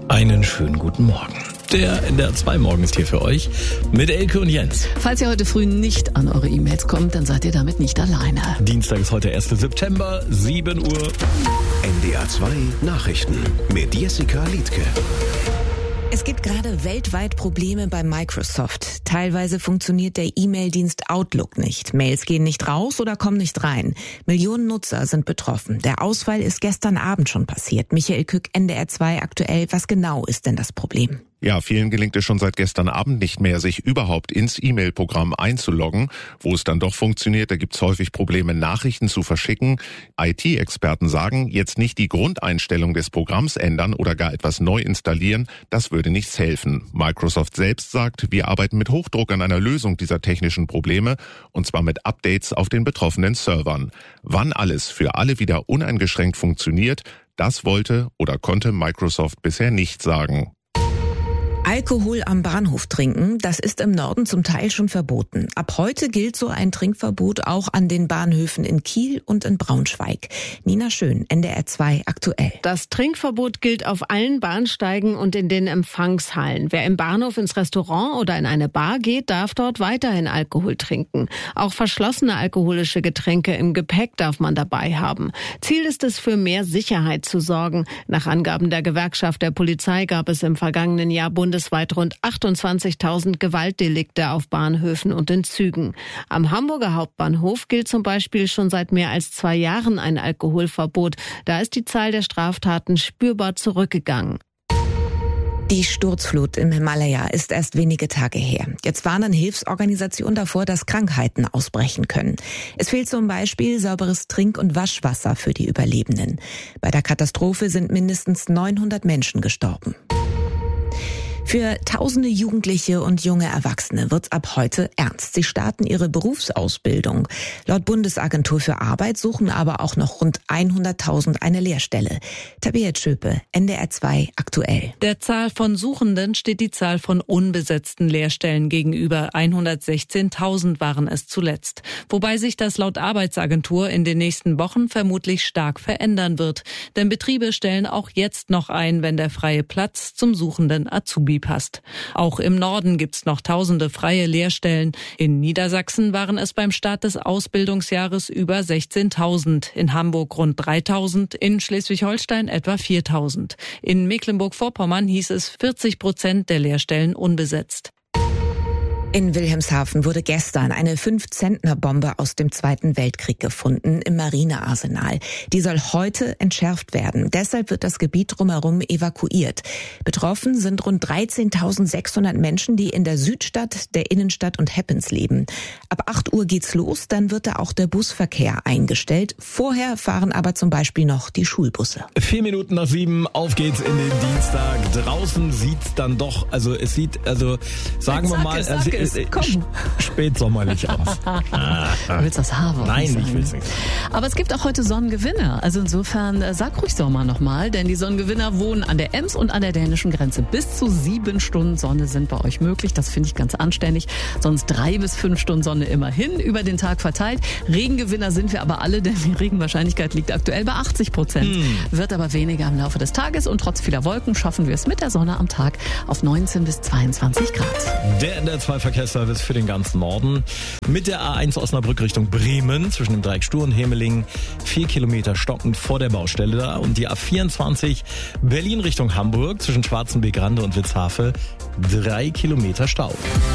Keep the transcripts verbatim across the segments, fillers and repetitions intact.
Einen schönen guten Morgen. Der N D R zwei Morgen ist hier für euch mit Elke und Jens. Falls ihr heute früh nicht an eure E-Mails kommt, dann seid ihr damit nicht alleine. Dienstag ist heute erster September, sieben Uhr. N D R zwei Nachrichten mit Jessica Liedtke. Es gibt gerade weltweit Probleme bei Microsoft. Teilweise funktioniert der E-Mail-Dienst Outlook nicht. Mails gehen nicht raus oder kommen nicht rein. Millionen Nutzer sind betroffen. Der Ausfall ist gestern Abend schon passiert. Michael Kück, N D R zwei aktuell. Was genau ist denn das Problem? Ja, vielen gelingt es schon seit gestern Abend nicht mehr, sich überhaupt ins E-Mail-Programm einzuloggen. Wo es dann doch funktioniert, da gibt's häufig Probleme, Nachrichten zu verschicken. I T-Experten sagen, jetzt nicht die Grundeinstellung des Programms ändern oder gar etwas neu installieren, das würde nichts helfen. Microsoft selbst sagt, wir arbeiten mit Hochdruck an einer Lösung dieser technischen Probleme, und zwar mit Updates auf den betroffenen Servern. Wann alles für alle wieder uneingeschränkt funktioniert, das wollte oder konnte Microsoft bisher nicht sagen. Alkohol am Bahnhof trinken, das ist im Norden zum Teil schon verboten. Ab heute gilt so ein Trinkverbot auch an den Bahnhöfen in Kiel und in Braunschweig. Nina Schön, N D R zwei aktuell. Das Trinkverbot gilt auf allen Bahnsteigen und in den Empfangshallen. Wer im Bahnhof ins Restaurant oder in eine Bar geht, darf dort weiterhin Alkohol trinken. Auch verschlossene alkoholische Getränke im Gepäck darf man dabei haben. Ziel ist es, für mehr Sicherheit zu sorgen. Nach Angaben der Gewerkschaft der Polizei gab es im vergangenen Jahr bundesweit Bundesweit rund achtundzwanzigtausend Gewaltdelikte auf Bahnhöfen und in Zügen. Am Hamburger Hauptbahnhof gilt zum Beispiel schon seit mehr als zwei Jahren ein Alkoholverbot. Da ist die Zahl der Straftaten spürbar zurückgegangen. Die Sturzflut im Himalaya ist erst wenige Tage her. Jetzt warnen Hilfsorganisationen davor, dass Krankheiten ausbrechen können. Es fehlt zum Beispiel sauberes Trink- und Waschwasser für die Überlebenden. Bei der Katastrophe sind mindestens neunhundert Menschen gestorben. Für tausende Jugendliche und junge Erwachsene wird's ab heute ernst. Sie starten ihre Berufsausbildung. Laut Bundesagentur für Arbeit suchen aber auch noch rund hunderttausend eine Lehrstelle. Tabea Tschöpe, N D R zwei aktuell. Der Zahl von Suchenden steht die Zahl von unbesetzten Lehrstellen gegenüber. hundertsechzehntausend waren es zuletzt. Wobei sich das laut Arbeitsagentur in den nächsten Wochen vermutlich stark verändern wird. Denn Betriebe stellen auch jetzt noch ein, wenn der freie Platz zum suchenden Azubi passt. Auch im Norden gibt's noch tausende freie Lehrstellen. In Niedersachsen waren es beim Start des Ausbildungsjahres über sechzehntausend, in Hamburg rund dreitausend, in Schleswig-Holstein etwa viertausend. In Mecklenburg-Vorpommern hieß es vierzig Prozent der Lehrstellen unbesetzt. In Wilhelmshaven wurde gestern eine fünf-Zentner-Bombe aus dem Zweiten Weltkrieg gefunden im Marinearsenal. Die soll heute entschärft werden. Deshalb wird das Gebiet drumherum evakuiert. Betroffen sind rund dreizehntausendsechshundert Menschen, die in der Südstadt, der Innenstadt und Heppens leben. Ab acht Uhr geht's los, dann wird da auch der Busverkehr eingestellt. Vorher fahren aber zum Beispiel noch die Schulbusse. Vier Minuten nach sieben, auf geht's in den Dienstag. Draußen sieht's dann doch, also es sieht, also sagen wir mal, Sag es, also, komm. Spätsommerlich aus. Ah, du willst das haben. Nein, ich will's nicht. Aber es gibt auch heute Sonnengewinner. Also insofern äh, sag ruhig Sommer nochmal, denn die Sonnengewinner wohnen an der Ems und an der dänischen Grenze. Bis zu sieben Stunden Sonne sind bei euch möglich. Das finde ich ganz anständig. Sonst drei bis fünf Stunden Sonne immerhin über den Tag verteilt. Regengewinner sind wir aber alle, denn die Regenwahrscheinlichkeit liegt aktuell bei achtzig Prozent. Hm. Wird aber weniger im Laufe des Tages und trotz vieler Wolken schaffen wir es mit der Sonne am Tag auf neunzehn bis zweiundzwanzig Grad. Der N D R zwei Verkehrsservice für den ganzen Norden. Mit der A eins Osnabrück Richtung Bremen zwischen dem Dreieck Stur und Hemeling. Vier Kilometer stockend vor der Baustelle da. Und die A vierundzwanzig Berlin Richtung Hamburg zwischen Schwarzenbeck-Rande und Witzhafe. Drei Kilometer Stau.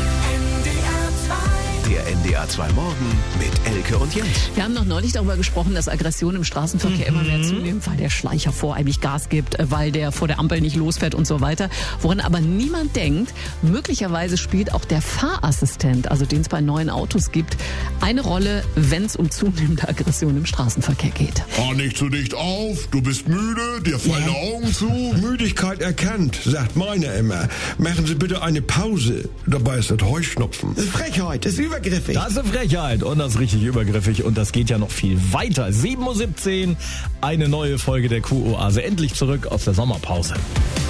Der N D R zwei Morgen mit Elke und Jens. Wir haben noch neulich darüber gesprochen, dass Aggressionen im Straßenverkehr mhm. immer mehr zunehmen, weil der Schleicher voreibig Gas gibt, weil der vor der Ampel nicht losfährt und so weiter. Woran aber niemand denkt, möglicherweise spielt auch der Fahrassistent, also den es bei neuen Autos gibt, eine Rolle, wenn es um zunehmende Aggressionen im Straßenverkehr geht. Fahr nicht zu dicht auf, du bist müde, dir fallen Ja. die Augen zu. Müdigkeit erkannt, sagt meine immer. Machen Sie bitte eine Pause. Dabei ist das Heuschnupfen. Frechheit, ist übergriffig. Das ist eine Frechheit und das ist richtig übergriffig und das geht ja noch viel weiter. sieben Uhr siebzehn, eine neue Folge der Q-Oase. Endlich zurück aus der Sommerpause.